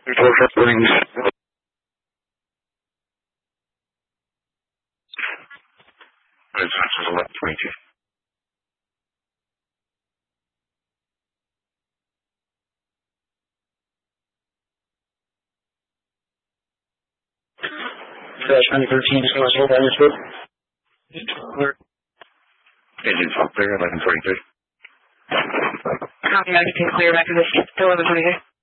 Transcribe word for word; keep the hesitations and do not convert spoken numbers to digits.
eleven twenty-two. twenty thirteen, Scottsville, Bakersfield. Engine's all clear, eleven twenty-three. Copy, I can clear back to this eleven twenty-three.